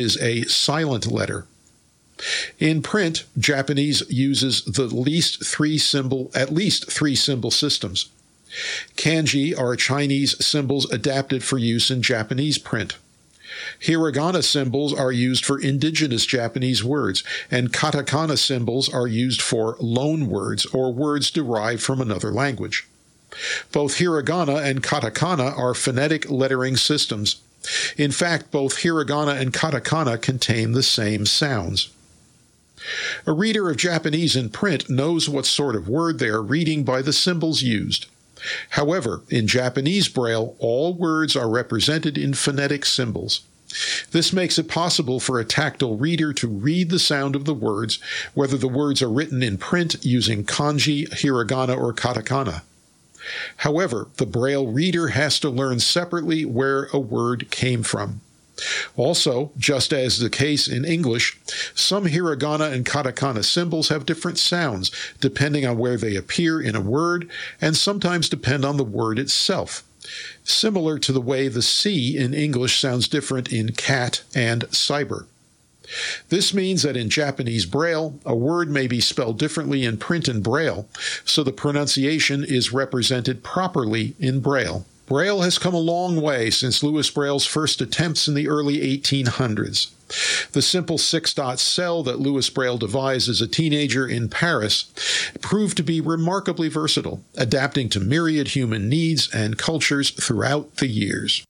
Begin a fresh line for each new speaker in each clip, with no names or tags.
is a silent letter. In print, Japanese uses at least three symbol systems. Kanji are Chinese symbols adapted for use in Japanese print. Hiragana symbols are used for indigenous Japanese words, and katakana symbols are used for loan words or words derived from another language. Both hiragana and katakana are phonetic lettering systems. In fact, both hiragana and katakana contain the same sounds. A reader of Japanese in print knows what sort of word they are reading by the symbols used. However, in Japanese Braille, all words are represented in phonetic symbols. This makes it possible for a tactile reader to read the sound of the words, whether the words are written in print using kanji, hiragana, or katakana. However, the Braille reader has to learn separately where a word came from. Also, just as the case in English, some hiragana and katakana symbols have different sounds depending on where they appear in a word and sometimes depend on the word itself, similar to the way the C in English sounds different in cat and cyber. This means that in Japanese Braille, a word may be spelled differently in print and Braille, so the pronunciation is represented properly in Braille. Braille has come a long way since Louis Braille's first attempts in the early 1800s. The simple 6-dot cell that Louis Braille devised as a teenager in Paris proved to be remarkably versatile, adapting to myriad human needs and cultures throughout the years.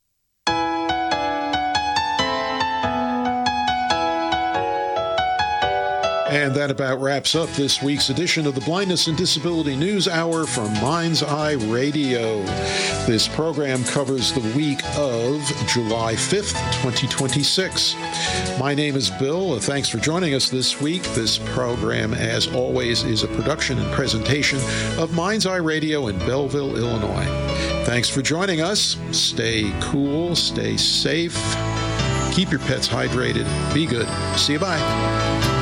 And that about wraps up this week's edition of the Blindness and Disability News Hour from Mind's Eye Radio. This program covers the week of July 5th, 2026. My name is Bill. Thanks for joining us this week. This program, as always, is a production and presentation of Mind's Eye Radio in Belleville, Illinois. Thanks for joining us. Stay cool, stay safe, keep your pets hydrated, be good. See you, bye.